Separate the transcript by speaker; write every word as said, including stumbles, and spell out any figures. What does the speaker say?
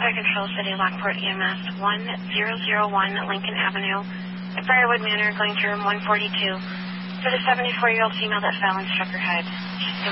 Speaker 1: Fire Control, City of Lockport, E M S, one zero zero one Lincoln Avenue, at Briarwood Manor, going to room one forty-two, for the seventy-four-year-old female that fell and struck her head. She's